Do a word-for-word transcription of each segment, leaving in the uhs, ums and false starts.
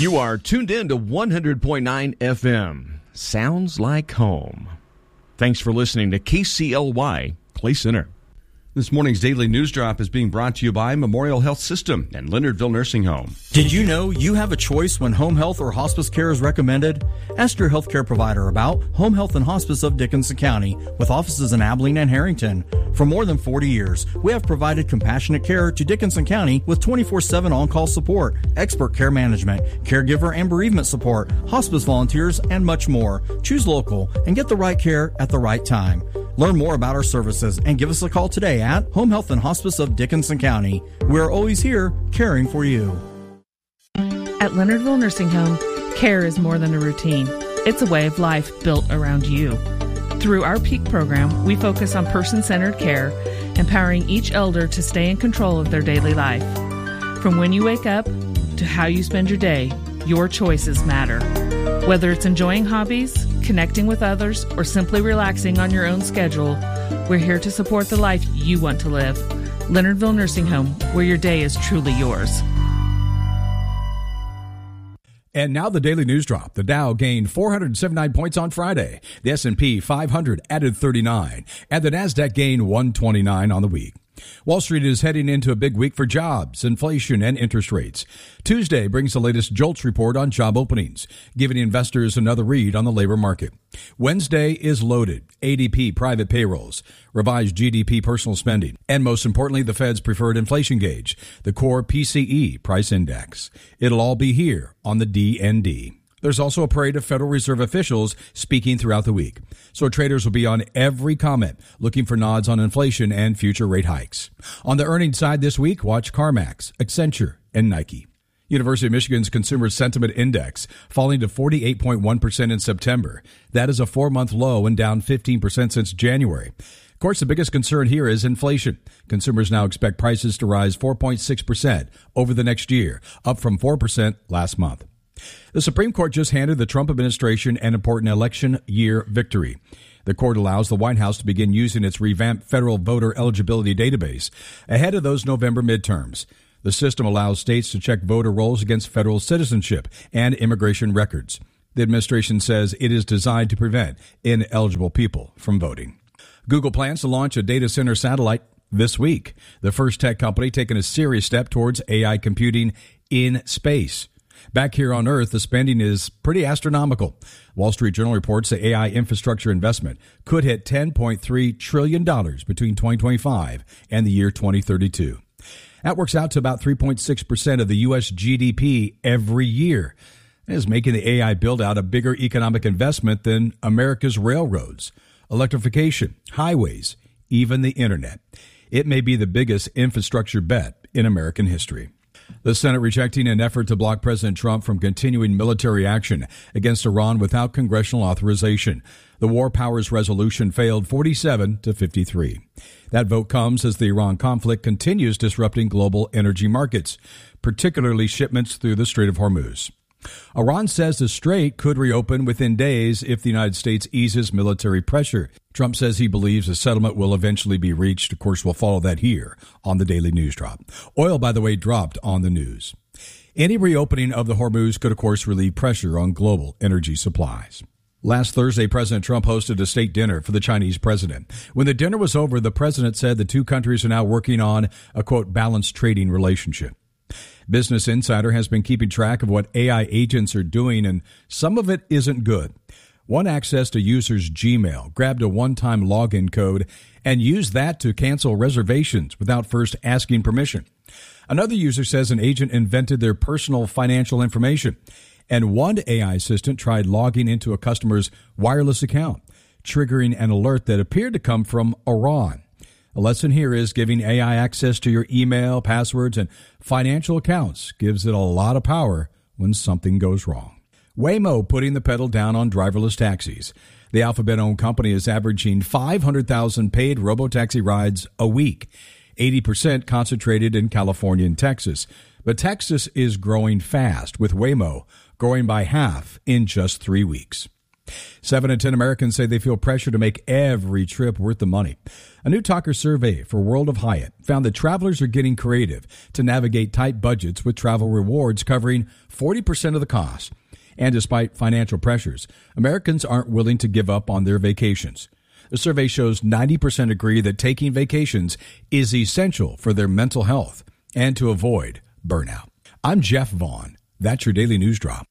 You are tuned in to one hundred point nine F M. Sounds like home. Thanks for listening to K C L Y Clay Center. This morning's Daily News Drop is being brought to you by Memorial Health System and Leonardville Nursing Home. Did you know you have a choice when home health or hospice care is recommended? Ask your healthcare provider about Home Health and Hospice of Dickinson County with offices in Abilene and Harrington. For more than forty years, we have provided compassionate care to Dickinson County with twenty-four seven on-call support, expert care management, caregiver and bereavement support, hospice volunteers, and much more. Choose local and get the right care at the right time. Learn more about our services and give us a call today at Home Health and Hospice of Dickinson County. We're always here caring for you. At Leonardville Nursing Home, care is more than a routine. It's a way of life built around you. Through our PEAK program, we focus on person-centered care, empowering each elder to stay in control of their daily life. From when you wake up to how you spend your day, your choices matter. Whether it's enjoying hobbies, connecting with others, or simply relaxing on your own schedule, we're here to support the life you want to live. Leonardville Nursing Home, where your day is truly yours. And now the Daily News Drop. The Dow gained four hundred seventy-nine points on Friday. The S and P five hundred added thirty-nine, and the Nasdaq gained one hundred twenty-nine on the week. Wall Street is heading into a big week for jobs, inflation, and interest rates. Tuesday brings the latest JOLTS report on job openings, giving investors another read on the labor market. Wednesday is loaded. A D P private payrolls, revised G D P personal spending, and most importantly, the Fed's preferred inflation gauge, the core P C E price index. It'll all be here on the D N D. There's also a parade of Federal Reserve officials speaking throughout the week. So traders will be on every comment, looking for nods on inflation and future rate hikes. On the earnings side this week, watch CarMax, Accenture, and Nike. University of Michigan's Consumer Sentiment Index falling to forty-eight point one percent in September. That is a four-month low and down fifteen percent since January. Of course, the biggest concern here is inflation. Consumers now expect prices to rise four point six percent over the next year, up from four percent last month. The Supreme Court just handed the Trump administration an important election year victory. The court allows the White House to begin using its revamped federal voter eligibility database ahead of those November midterms. The system allows states to check voter rolls against federal citizenship and immigration records. The administration says it is designed to prevent ineligible people from voting. Google plans to launch a data center satellite this week, the first tech company taking a serious step towards A I computing in space. Back here on Earth, the spending is pretty astronomical. Wall Street Journal reports the A I infrastructure investment could hit ten point three trillion dollars between twenty twenty-five and the year twenty thirty-two. That works out to about three point six percent of the U S G D P every year. It is making the A I build-out a bigger economic investment than America's railroads, electrification, highways, even the internet. It may be the biggest infrastructure bet in American history. The Senate rejecting an effort to block President Trump from continuing military action against Iran without congressional authorization. The War Powers Resolution failed forty-seven to fifty-three. That vote comes as the Iran conflict continues disrupting global energy markets, particularly shipments through the Strait of Hormuz. Iran says the strait could reopen within days if the United States eases military pressure. Trump says he believes a settlement will eventually be reached. Of course, we'll follow that here on the Daily News Drop. Oil, by the way, dropped on the news. Any reopening of the Hormuz could, of course, relieve pressure on global energy supplies. Last Thursday, President Trump hosted a state dinner for the Chinese president. When the dinner was over, the president said the two countries are now working on a, quote, balanced trading relationship. Business Insider has been keeping track of what A I agents are doing, and some of it isn't good. One accessed a user's Gmail, grabbed a one-time login code, and used that to cancel reservations without first asking permission. Another user says an agent invented their personal financial information, and one A I assistant tried logging into a customer's wireless account, triggering an alert that appeared to come from Iran. The lesson here is giving A I access to your email, passwords, and financial accounts gives it a lot of power when something goes wrong. Waymo putting the pedal down on driverless taxis. The Alphabet-owned company is averaging five hundred thousand paid robotaxi rides a week, eighty percent concentrated in California and Texas. But Texas is growing fast, with Waymo growing by half in just three weeks. Seven in ten Americans say they feel pressure to make every trip worth the money. A new Talker survey for World of Hyatt found that travelers are getting creative to navigate tight budgets with travel rewards covering forty percent of the cost. And despite financial pressures, Americans aren't willing to give up on their vacations. The survey shows ninety percent agree that taking vacations is essential for their mental health and to avoid burnout. I'm Jeff Vaughn. That's your Daily News Drop.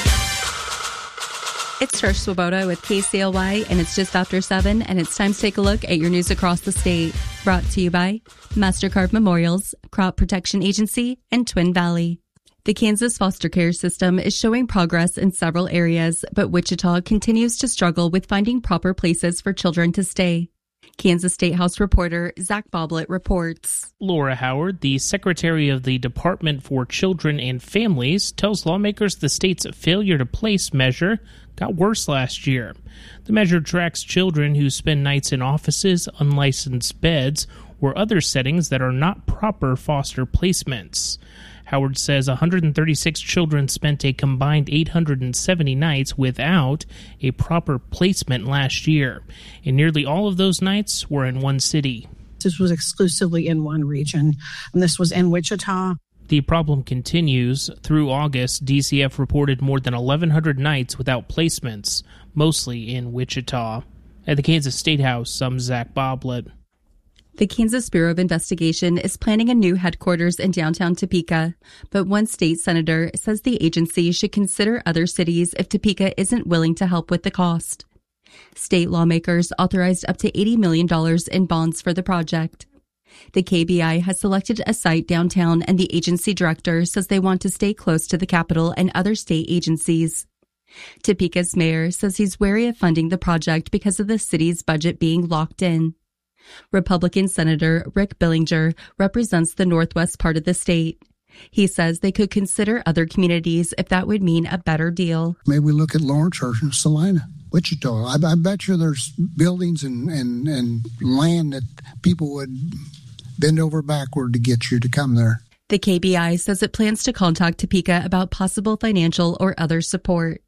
It's Trish Swoboda with K C L Y, and it's just after seven, and it's time to take a look at your news across the state. Brought to you by MasterCard Memorials, Crop Protection Agency, and Twin Valley. The Kansas foster care system is showing progress in several areas, but Wichita continues to struggle with finding proper places for children to stay. Kansas State House reporter Zach Boblet reports. Laura Howard, the Secretary of the Department for Children and Families, tells lawmakers the state's failure to place measure got worse last year. The measure tracks children who spend nights in offices, unlicensed beds, or other settings that are not proper foster placements. Howard says one hundred thirty-six children spent a combined eight hundred seventy nights without a proper placement last year, and nearly all of those nights were in one city. This was exclusively in one region, and this was in Wichita. The problem continues. Through August, D C F reported more than eleven hundred nights without placements, mostly in Wichita. At the Kansas State House, I'm Zach Boblet. The Kansas Bureau of Investigation is planning a new headquarters in downtown Topeka, but one state senator says the agency should consider other cities if Topeka isn't willing to help with the cost. State lawmakers authorized up to eighty million dollars in bonds for the project. The K B I has selected a site downtown, and the agency director says they want to stay close to the Capitol and other state agencies. Topeka's mayor says he's wary of funding the project because of the city's budget being locked in. Republican Senator Rick Billinger represents the northwest part of the state. He says they could consider other communities if that would mean a better deal. Maybe we look at Lawrence or Salina, Wichita. I, I bet you there's buildings and, and, and land that people would bend over backward to get you to come there. The K B I says it plans to contact Topeka about possible financial or other support.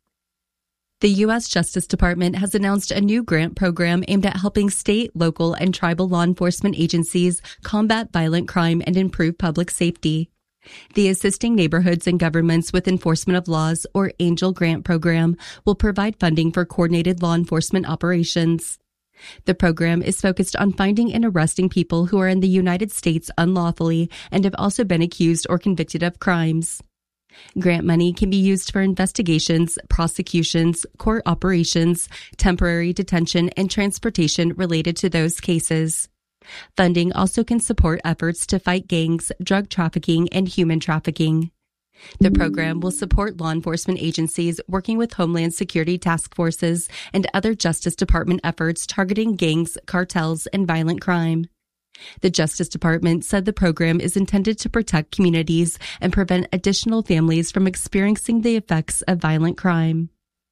The U S Justice Department has announced a new grant program aimed at helping state, local, and tribal law enforcement agencies combat violent crime and improve public safety. The Assisting Neighborhoods and Governments with Enforcement of Laws, or ANGEL grant program, will provide funding for coordinated law enforcement operations. The program is focused on finding and arresting people who are in the United States unlawfully and have also been accused or convicted of crimes. Grant money can be used for investigations, prosecutions, court operations, temporary detention, and transportation related to those cases. Funding also can support efforts to fight gangs, drug trafficking, and human trafficking. The program will support law enforcement agencies working with Homeland Security task forces and other Justice Department efforts targeting gangs, cartels, and violent crime. The Justice Department said the program is intended to protect communities and prevent additional families from experiencing the effects of violent crime.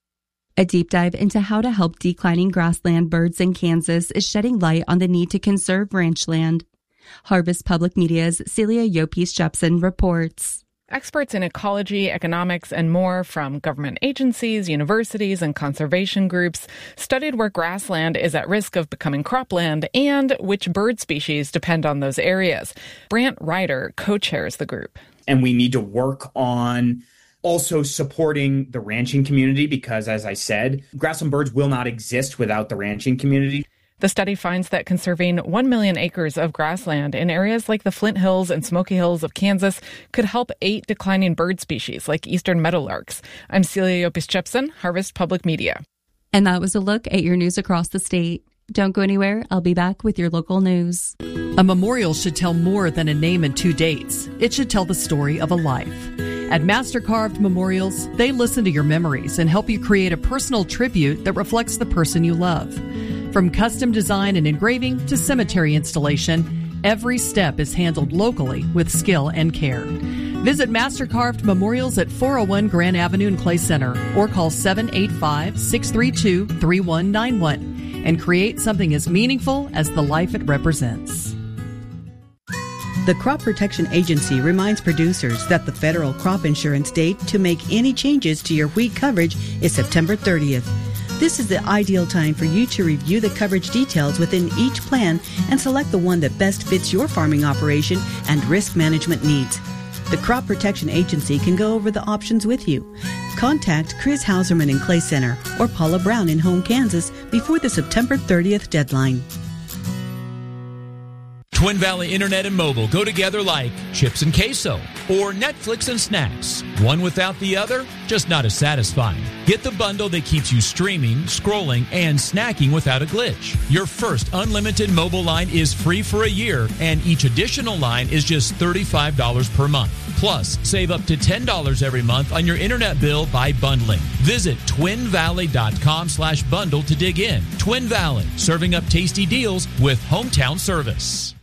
A deep dive into how to help declining grassland birds in Kansas is shedding light on the need to conserve ranch land. Harvest Public Media's Celia Yopes-Jepson reports. Experts in ecology, economics, and more from government agencies, universities, and conservation groups studied where grassland is at risk of becoming cropland and which bird species depend on those areas. Brant Ryder co-chairs the group. And we need to work on also supporting the ranching community because, as I said, grassland birds will not exist without the ranching community. The study finds that conserving one million acres of grassland in areas like the Flint Hills and Smoky Hills of Kansas could help eight declining bird species like eastern meadowlarks. I'm Celia Yopes-Jepson, Harvest Public Media. And that was a look at your news across the state. Don't go anywhere. I'll be back with your local news. A memorial should tell more than a name and two dates. It should tell the story of a life. At Mastercarved Memorials, they listen to your memories and help you create a personal tribute that reflects the person you love. From custom design and engraving to cemetery installation, every step is handled locally with skill and care. Visit Mastercarved Memorials at four oh one Grand Avenue in Clay Center or call seven eight five, six three two, three one nine one and create something as meaningful as the life it represents. The Crop Protection Agency reminds producers that the federal crop insurance date to make any changes to your wheat coverage is September thirtieth. This is the ideal time for you to review the coverage details within each plan and select the one that best fits your farming operation and risk management needs. The Crop Protection Agency can go over the options with you. Contact Chris Hauserman in Clay Center or Paula Brown in Home, Kansas before the September thirtieth deadline. Twin Valley Internet and Mobile go together like chips and queso or Netflix and snacks. One without the other, just not as satisfying. Get the bundle that keeps you streaming, scrolling, and snacking without a glitch. Your first unlimited mobile line is free for a year, and each additional line is just thirty-five dollars per month. Plus, save up to ten dollars every month on your internet bill by bundling. Visit twinvalley.com slash bundle to dig in. Twin Valley, serving up tasty deals with hometown service.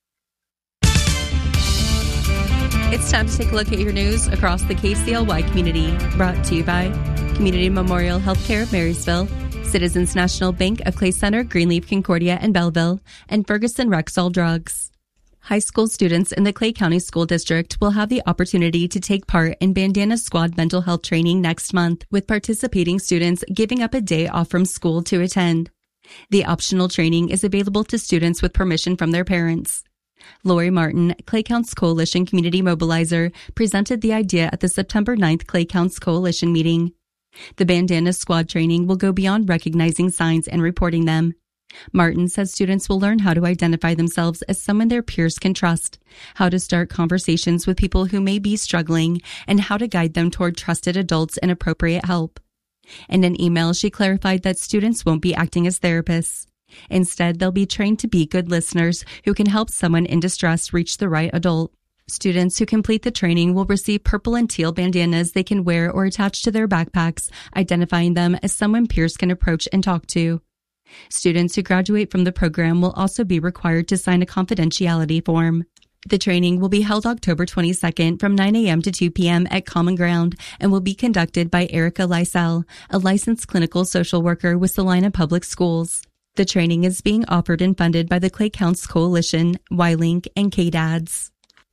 It's time to take a look at your news across the K C L Y community. Brought to you by Community Memorial Healthcare of Marysville, Citizens National Bank of Clay Center, Greenleaf, Concordia, and Belleville, and Ferguson Rexall Drugs. High school students in the Clay County School District will have the opportunity to take part in Bandana Squad mental health training next month, with participating students giving up a day off from school to attend. The optional training is available to students with permission from their parents. Lori Martin, Clay Counts Coalition Community Mobilizer, presented the idea at the September ninth Clay Counts Coalition meeting. The Bandana Squad training will go beyond recognizing signs and reporting them. Martin says students will learn how to identify themselves as someone their peers can trust, how to start conversations with people who may be struggling, and how to guide them toward trusted adults and appropriate help. In an email, she clarified that students won't be acting as therapists. Instead, they'll be trained to be good listeners who can help someone in distress reach the right adult. Students who complete the training will receive purple and teal bandanas they can wear or attach to their backpacks, identifying them as someone peers can approach and talk to. Students who graduate from the program will also be required to sign a confidentiality form. The training will be held October twenty-second from nine a.m. to two p.m. at Common Ground and will be conducted by Erica Lysell, a licensed clinical social worker with Salina Public Schools. The training is being offered and funded by the Clay Counts Coalition, Y-Link, and K D A D S.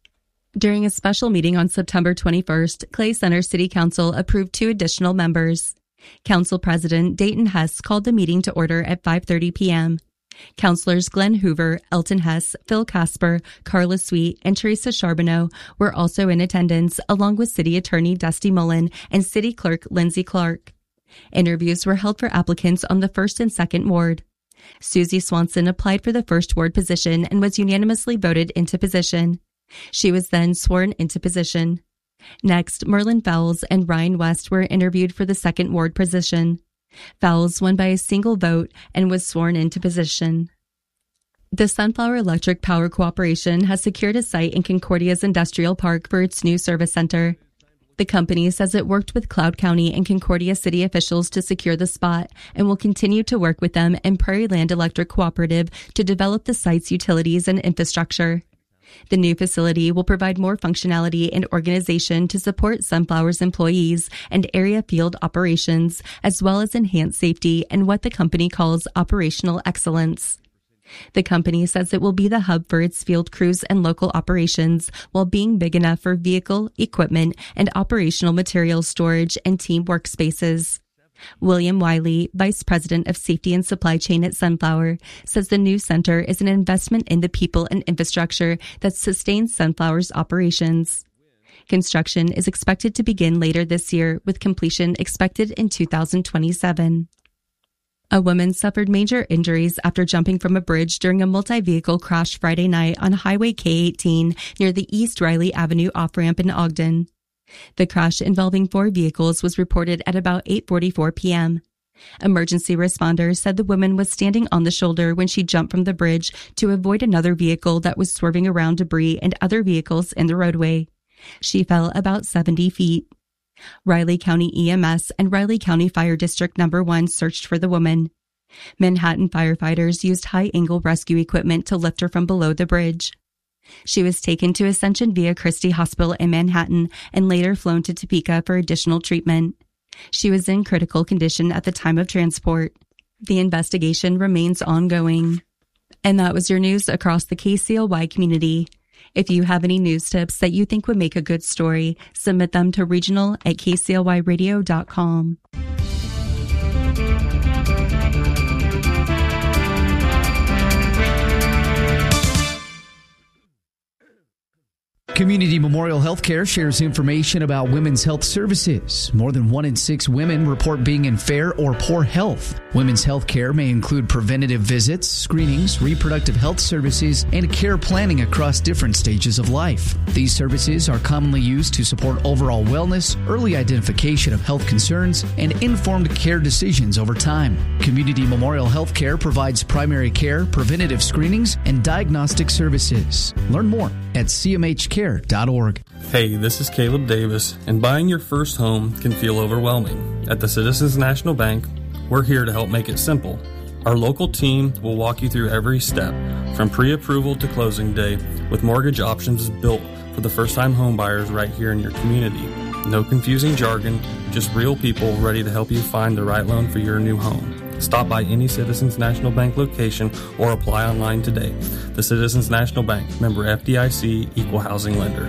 During a special meeting on September twenty-first, Clay Center City Council approved two additional members. Council President Dayton Hess called the meeting to order at five thirty p.m. Councilors Glenn Hoover, Elton Hess, Phil Casper, Carla Sweet, and Teresa Charbonneau were also in attendance, along with City Attorney Dusty Mullen and City Clerk Lindsay Clark. Interviews were held for applicants on the first and second ward. Susie Swanson applied for the first ward position and was unanimously voted into position. She was then sworn into position. Next, Merlin Fowles and Ryan West were interviewed for the second ward position. Fowles won by a single vote and was sworn into position. The Sunflower Electric Power Corporation has secured a site in Concordia's Industrial Park for its new service center. The company says it worked with Cloud County and Concordia city officials to secure the spot and will continue to work with them and Prairie Land Electric Cooperative to develop the site's utilities and infrastructure. The new facility will provide more functionality and organization to support Sunflower's employees and area field operations, as well as enhance safety and what the company calls operational excellence. The company says it will be the hub for its field crews and local operations while being big enough for vehicle, equipment, and operational materials storage and team workspaces. William Wiley, Vice President of Safety and Supply Chain at Sunflower, says the new center is an investment in the people and infrastructure that sustains Sunflower's operations. Construction is expected to begin later this year, with completion expected in two thousand twenty-seven. A woman suffered major injuries after jumping from a bridge during a multi-vehicle crash Friday night on Highway K eighteen near the East Riley Avenue off-ramp in Ogden. The crash involving four vehicles was reported at about eight forty-four p.m. Emergency responders said the woman was standing on the shoulder when she jumped from the bridge to avoid another vehicle that was swerving around debris and other vehicles in the roadway. She fell about seventy feet. Riley County E M S and Riley County Fire District Number one searched for the woman. Manhattan firefighters used high-angle rescue equipment to lift her from below the bridge. She was taken to Ascension Via Christi Hospital in Manhattan and later flown to Topeka for additional treatment. She was in critical condition at the time of transport. The investigation remains ongoing. And that was your news across the K C L Y community. If you have any news tips that you think would make a good story, submit them to regional at k c l y radio dot com. Community Memorial Healthcare shares information about women's health services. More than one in six women report being in fair or poor health. Women's health care may include preventative visits, screenings, reproductive health services, and care planning across different stages of life. These services are commonly used to support overall wellness, early identification of health concerns, and informed care decisions over time. Community Memorial Healthcare provides primary care, preventative screenings, and diagnostic services. Learn more at c m h care dot org. Hey, this is Caleb Davis, and buying your first home can feel overwhelming. At the Citizens National Bank, we're here to help make it simple. Our local team will walk you through every step, from pre-approval to closing day, with mortgage options built for the first-time home buyers right here in your community. No confusing jargon, just real people ready to help you find the right loan for your new home. Stop by any Citizens National Bank location or apply online today. The Citizens National Bank, member F D I C, equal housing lender.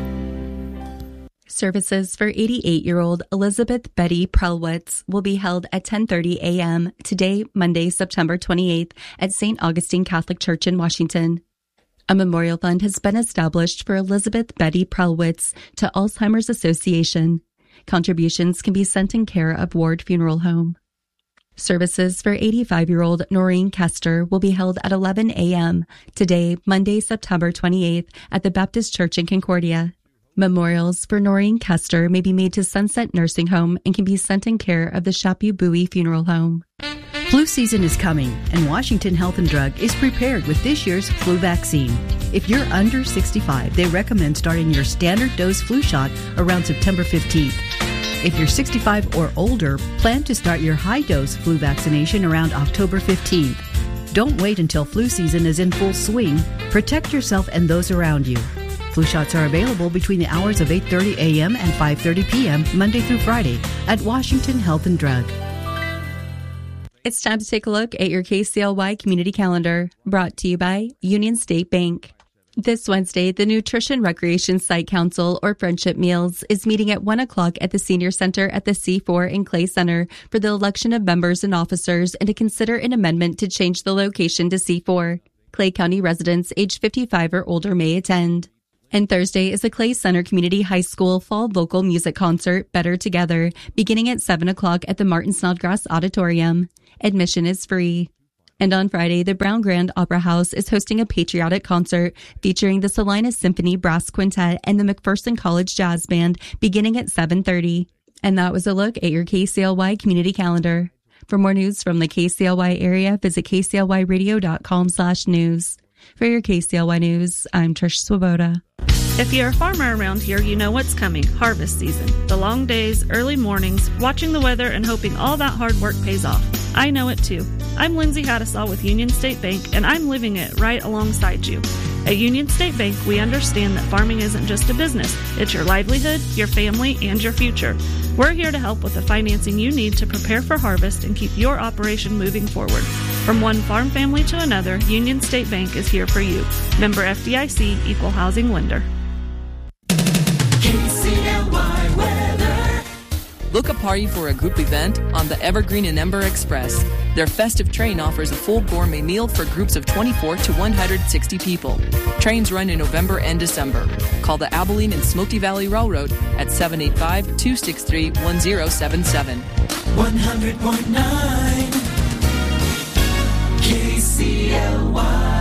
Services for eighty-eight-year-old Elizabeth Betty Prelwitz will be held at ten thirty a.m. today, Monday, September twenty-eighth, at Saint Augustine Catholic Church in Washington. A memorial fund has been established for Elizabeth Betty Prelwitz to Alzheimer's Association. Contributions can be sent in care of Ward Funeral Home. Services for eighty-five-year-old Noreen Kester will be held at eleven a.m. today, Monday, September twenty-eighth, at the Baptist Church in Concordia. Memorials for Noreen Kester may be made to Sunset Nursing Home and can be sent in care of the Chapu Bowie Funeral Home. Flu season is coming, and Washington Health and Drug is prepared with this year's flu vaccine. If you're under sixty-five, they recommend starting your standard dose flu shot around September fifteenth. If you're sixty-five or older, plan to start your high-dose flu vaccination around October fifteenth. Don't wait until flu season is in full swing. Protect yourself and those around you. Flu shots are available between the hours of eight thirty a.m. and five thirty p.m. Monday through Friday at Washington Health and Drug. It's time to take a look at your K C L Y community calendar, brought to you by Union State Bank. This Wednesday, the Nutrition Recreation Site Council, or Friendship Meals, is meeting at one o'clock at the Senior Center at the C four and Clay Center for the election of members and officers and to consider an amendment to change the location to C four. Clay County residents age fifty-five or older may attend. And Thursday is the Clay Center Community High School Fall Vocal Music Concert, Better Together, beginning at seven o'clock at the Martin Snodgrass Auditorium. Admission is free. And on Friday, the Brown Grand Opera House is hosting a patriotic concert featuring the Salinas Symphony Brass Quintet and the McPherson College Jazz Band beginning at seven thirty. And that was a look at your K C L Y community calendar. For more news from the K C L Y area, visit k c l y radio dot com slash news. For your K C L Y News, I'm Trish Swoboda. If you're a farmer around here, you know what's coming. Harvest season. The long days, early mornings, watching the weather and hoping all that hard work pays off. I know it too. I'm Lindsay Hadisall with Union State Bank, and I'm living it right alongside you. At Union State Bank, we understand that farming isn't just a business. It's your livelihood, your family, and your future. We're here to help with the financing you need to prepare for harvest and keep your operation moving forward. From one farm family to another, Union State Bank is here for you. Member F D I C, Equal Housing Lender. K C L Y weather. Book a party for a group event on the Evergreen and Ember Express. Their festive train offers a full gourmet meal for groups of twenty-four to one hundred sixty people. Trains run in November and December. Call the Abilene and Smoky Valley Railroad at seven eight five, two six three, one zero seven seven. one hundred point nine K C L Y.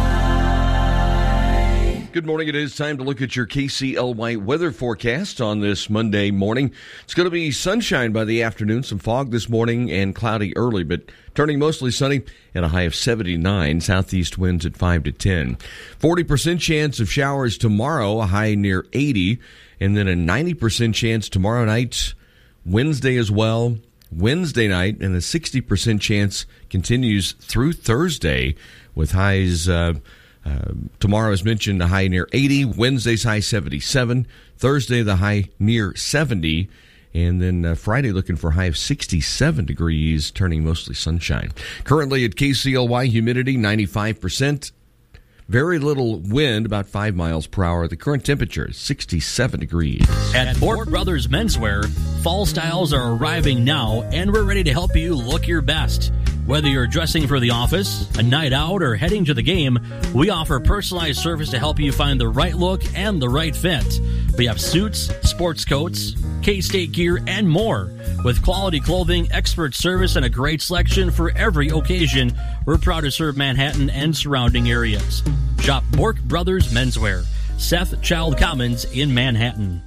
Good morning. It is time to look at your K C L Y weather forecast on this Monday morning. It's going to be sunshine by the afternoon, some fog this morning and cloudy early, but turning mostly sunny and a high of seventy-nine, southeast winds at five to ten. forty percent chance of showers tomorrow, a high near eighty, and then a ninety percent chance tomorrow night, Wednesday as well, Wednesday night, and a sixty percent chance continues through Thursday with highs uh, Uh, tomorrow, as mentioned, a high near eighty. Wednesday's high seventy-seven. Thursday, the high near seventy. And then uh, Friday, looking for a high of sixty-seven degrees, turning mostly sunshine. Currently at K C L Y, humidity ninety-five percent. Very little wind, about five miles per hour. The current temperature is sixty-seven degrees. At Bork Brothers Menswear, fall styles are arriving now, and we're ready to help you look your best. Whether you're dressing for the office, a night out, or heading to the game, we offer personalized service to help you find the right look and the right fit. We have suits, sports coats, K-State gear, and more. With quality clothing, expert service, and a great selection for every occasion, we're proud to serve Manhattan and surrounding areas. Shop Bork Brothers Menswear, Seth Child Commons in Manhattan.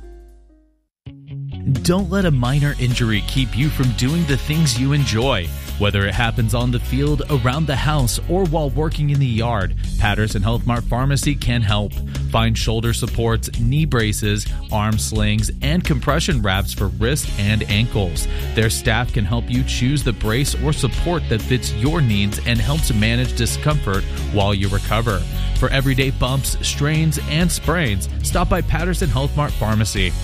Don't let a minor injury keep you from doing the things you enjoy. Whether it happens on the field, around the house, or while working in the yard, Patterson Health Mart Pharmacy can help. Find shoulder supports, knee braces, arm slings, and compression wraps for wrists and ankles. Their staff can help you choose the brace or support that fits your needs and helps manage discomfort while you recover. For everyday bumps, strains, and sprains, stop by Patterson Health Mart Pharmacy.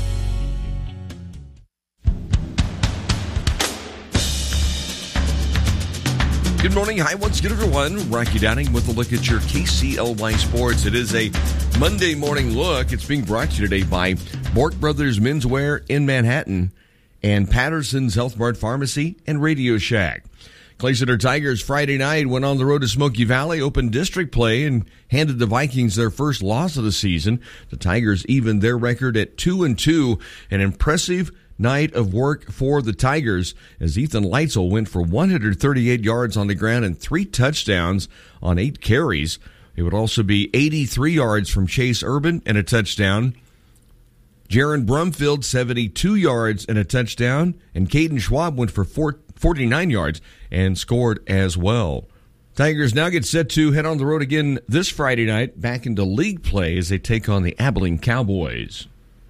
Good morning. Hi, once again, everyone. Rocky Downing with a look at your K C L Y Sports. It is a Monday morning look. It's being brought to you today by Bork Brothers Menswear in Manhattan and Patterson's Health Mart Pharmacy and Radio Shack. Clay Center Tigers Friday night went on the road to Smoky Valley, opened district play, and handed the Vikings their first loss of the season. The Tigers evened their record at two and two, an impressive night of work for the Tigers as Ethan Leitzel went for one hundred thirty-eight yards on the ground and three touchdowns on eight carries. It would also be eighty-three yards from Chase Urban and a touchdown. Jaron Brumfield, seventy-two yards and a touchdown. And Caden Schwab went for forty-nine yards and scored as well. Tigers now get set to head on the road again this Friday night back into league play as they take on the Abilene Cowboys.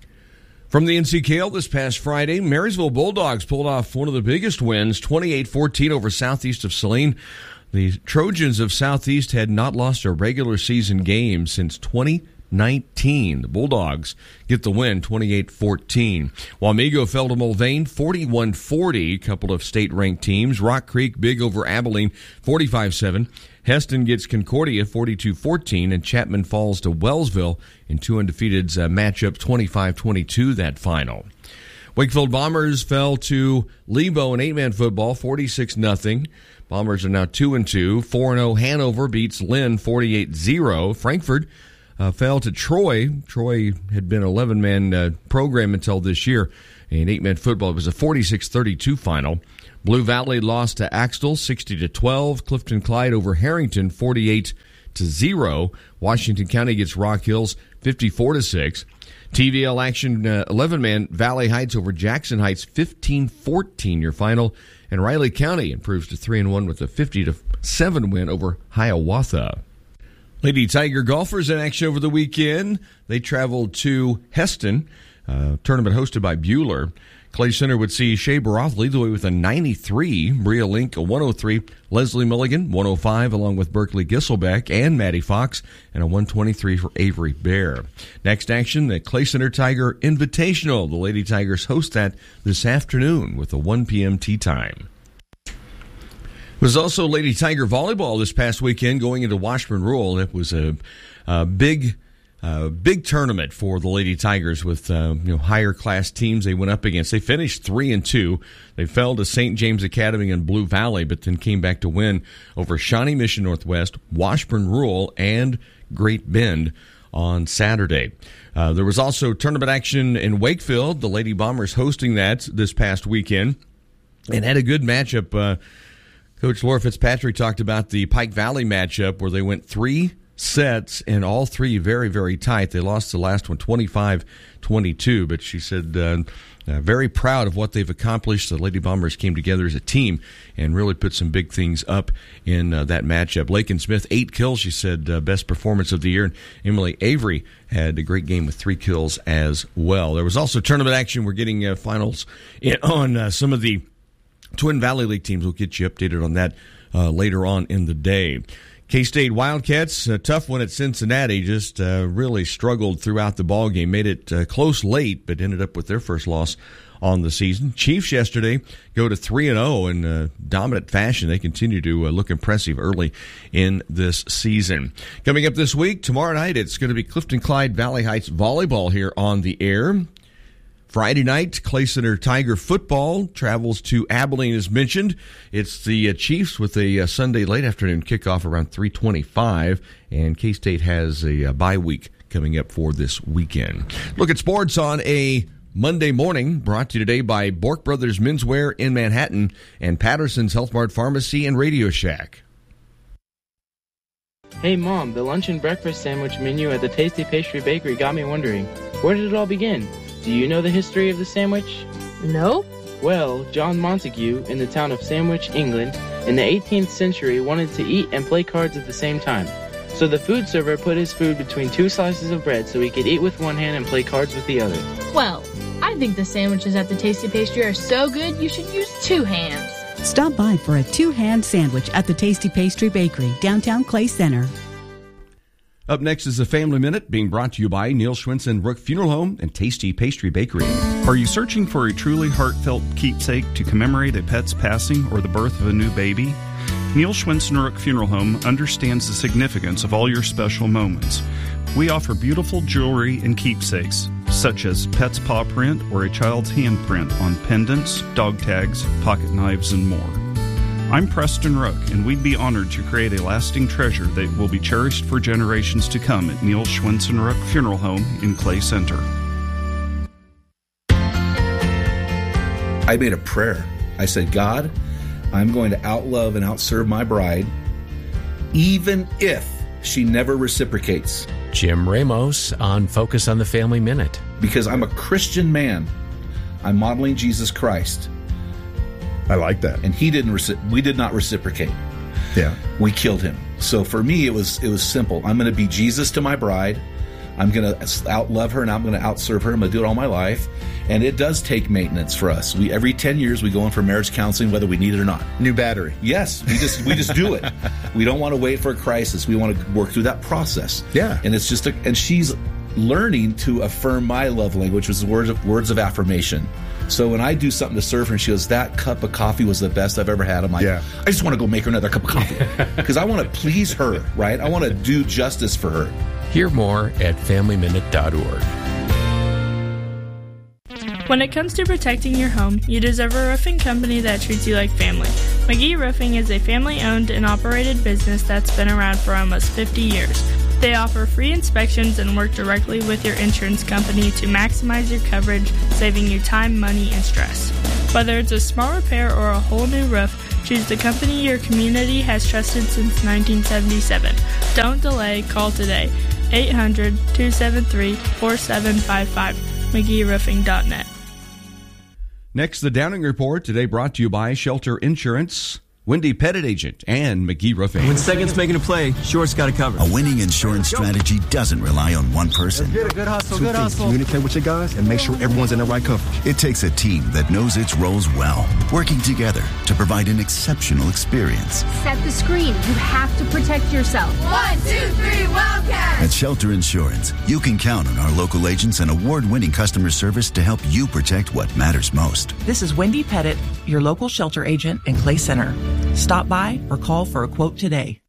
From the N C K L this past Friday, Marysville Bulldogs pulled off one of the biggest wins, twenty-eight fourteen over Southeast of Saline. The Trojans of Southeast had not lost a regular season game since twenty nineteen. The Bulldogs get the win, twenty-eight fourteen. Wamego fell to Mulvane, forty-one forty. A couple of state-ranked teams. Rock Creek big over Abilene, forty-five seven. Heston gets Concordia, forty-two fourteen, and Chapman falls to Wellsville in two undefeateds uh, matchup, twenty-five twenty-two, that final. Wakefield Bombers fell to Lebo in eight-man football, forty-six nothing. Bombers are now two and two. four and oh Hanover beats Lynn, forty-eight zero. Frankfurt uh, fell to Troy. Troy had been an eleven-man uh, program until this year. In eight-man football, it was a forty-six thirty-two final. Blue Valley lost to Axtell, sixty to twelve. Clifton Clyde over Harrington, forty-eight to zero. Washington County gets Rock Hills, fifty-four to six. T V L action, uh, eleven-man Valley Heights over Jackson Heights, fifteen fourteen, your final. And Riley County improves to three and one with a fifty to seven win over Hiawatha. Lady Tiger golfers in action over the weekend. They traveled to Heston, uh, tournament hosted by Bueller. Clay Center would see Shea Baroth lead the way with a ninety-three, Bria Link a one oh three, Leslie Milligan one oh five, along with Berkeley Gisselbeck and Maddie Fox, and a one twenty-three for Avery Bear. Next action, the Clay Center Tiger Invitational. The Lady Tigers host that this afternoon with a one p.m. tee time. It was also Lady Tiger Volleyball this past weekend going into Washburn Rural. It was a, a big... Uh, big tournament for the Lady Tigers with uh, you know higher class teams they went up against. They finished three and two. They fell to Saint James Academy in Blue Valley, but then came back to win over Shawnee Mission Northwest, Washburn Rural, and Great Bend on Saturday. Uh, there was also tournament action in Wakefield. The Lady Bombers hosting that this past weekend and had a good matchup. Uh, Coach Laura Fitzpatrick talked about the Pike Valley matchup where they went three sets, and all three very, very tight. They lost the last one twenty-five twenty-two, but she said uh, uh, very proud of what they've accomplished. The Lady Bombers came together as a team and really put some big things up in uh, that matchup. Lakin Smith, eight kills, she said, uh, best performance of the year. And Emily Avery had a great game with three kills as well. There was also tournament action. We're getting uh, finals in, on uh, some of the Twin Valley League teams. We'll get you updated on that uh, later on in the day. K-State Wildcats, a tough one at Cincinnati, just uh, really struggled throughout the ballgame. Made it uh, close late, but ended up with their first loss on the season. Chiefs yesterday go to three and oh in uh, dominant fashion. They continue to uh, look impressive early in this season. Coming up this week, tomorrow night, it's going to be Clifton Clyde Valley Heights volleyball here on the air. Friday night, Clay Center Tiger football travels to Abilene, as mentioned. It's the uh, Chiefs with a uh, Sunday late afternoon kickoff around three twenty-five, and K-State has a uh, bye week coming up for this weekend. Look at sports on a Monday morning, brought to you today by Bork Brothers Menswear in Manhattan and Patterson's Health Mart Pharmacy and Radio Shack. Hey Mom, the lunch and breakfast sandwich menu at the Tasty Pastry Bakery got me wondering, where did it all begin? Do you know the history of the sandwich? No. Well, John Montague, in the town of Sandwich, England, in the eighteenth century wanted to eat and play cards at the same time. So the food server put his food between two slices of bread so he could eat with one hand and play cards with the other. Well, I think the sandwiches at the Tasty Pastry are so good you should use two hands. Stop by for a two-hand sandwich at the Tasty Pastry Bakery, downtown Clay Center. Up next is a Family Minute, being brought to you by Neil Schwinson Rook Funeral Home and Tasty Pastry Bakery. Are you searching for a truly heartfelt keepsake to commemorate a pet's passing or the birth of a new baby? Neil Schwinson Rook Funeral Home understands the significance of all your special moments. We offer beautiful jewelry and keepsakes, such as pet's paw print or a child's handprint on pendants, dog tags, pocket knives, and more. I'm Preston Rook, and we'd be honored to create a lasting treasure that will be cherished for generations to come at Neil Schwinson Rook Funeral Home in Clay Center. I made a prayer. I said, God, I'm going to outlove and outserve my bride, even if she never reciprocates. Jim Ramos on Focus on the Family Minute. Because I'm a Christian man. I'm modeling Jesus Christ. I like that. And he didn't reci- we did not reciprocate. Yeah. We killed him. So for me it was it was simple. I'm going to be Jesus to my bride. I'm going to outlove her and I'm going to outserve her. I'm going to do it all my life. And it does take maintenance for us. We every ten years we go in for marriage counseling whether we need it or not. New battery. Yes, we just we just do it. We don't want to wait for a crisis. We want to work through that process. Yeah. And it's just a, and she's learning to affirm my love language, which is words of words of affirmation. So when I do something to serve her and she goes, that cup of coffee was the best I've ever had, I'm like, yeah. I just want to go make her another cup of coffee. Because I want to please her, right? I want to do justice for her. Hear more at family minute dot org. When it comes to protecting your home, you deserve a roofing company that treats you like family. McGee Roofing is a family-owned and operated business that's been around for almost fifty years. They offer free inspections and work directly with your insurance company to maximize your coverage, saving you time, money, and stress. Whether it's a small repair or a whole new roof, choose the company your community has trusted since nineteen seventy-seven. Don't delay, call today. eight hundred, two seven three, four seven five five, mcgee roofing dot net. Next, the Downing Report, today brought to you by Shelter Insurance, Wendy Pettit Agent, and McGee Roofing. When second's making a play, Short's got it covered. A winning insurance strategy doesn't rely on one person. Good, good hustle, Two good things. hustle. Communicate with your guys and make sure everyone's in the right coverage. It takes a team that knows its roles well, working together to provide an exceptional experience. Set the screen. You have to protect yourself. One, two, three, Wildcats! At Shelter Insurance, you can count on our local agents and award-winning customer service to help you protect what matters most. This is Wendy Pettit, your local shelter agent in Clay Center. Stop by or call for a quote today.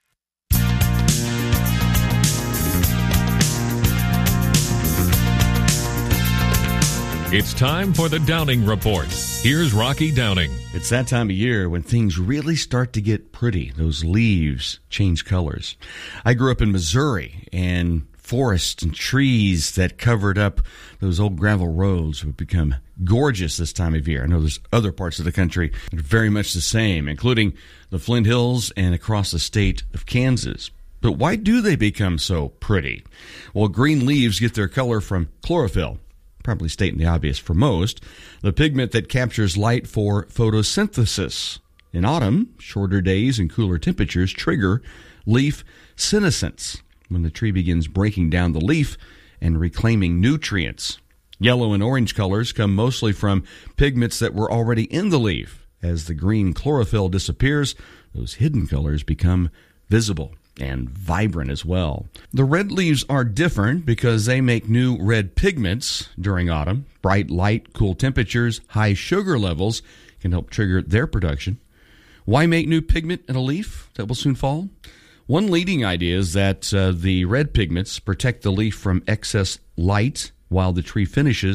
It's time for the Downing Report. Here's Rocky Downing. It's that time of year when things really start to get pretty. Those leaves change colors. I grew up in Missouri, and forests and trees that covered up those old gravel roads would become gorgeous this time of year. I know there's other parts of the country that are very much the same, including the Flint Hills and across the state of Kansas. But why do they become so pretty? Well, green leaves get their color from chlorophyll, probably stating the obvious for most, the pigment that captures light for photosynthesis. In autumn, shorter days and cooler temperatures trigger leaf senescence, when the tree begins breaking down the leaf and reclaiming nutrients. Yellow and orange colors come mostly from pigments that were already in the leaf. As the green chlorophyll disappears, those hidden colors become visible and vibrant as well. The red leaves are different because they make new red pigments during autumn. Bright light, cool temperatures, high sugar levels can help trigger their production. Why make new pigment in a leaf that will soon fall? One leading idea is that uh, the red pigments protect the leaf from excess light while the tree finishes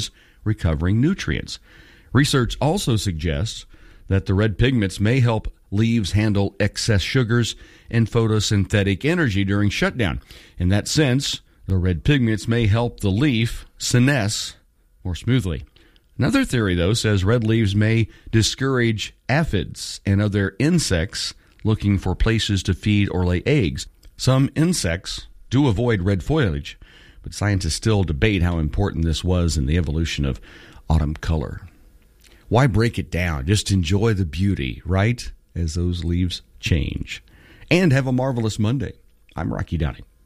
recovering nutrients. Research also suggests that the red pigments may help leaves handle excess sugars and photosynthetic energy during shutdown. In that sense, the red pigments may help the leaf senesce more smoothly. Another theory, though, says red leaves may discourage aphids and other insects looking for places to feed or lay eggs. Some insects do avoid red foliage, but scientists still debate how important this was in the evolution of autumn color. Why break it down? Just enjoy the beauty, right, as those leaves change. And have a marvelous Monday. I'm Rocky Downing.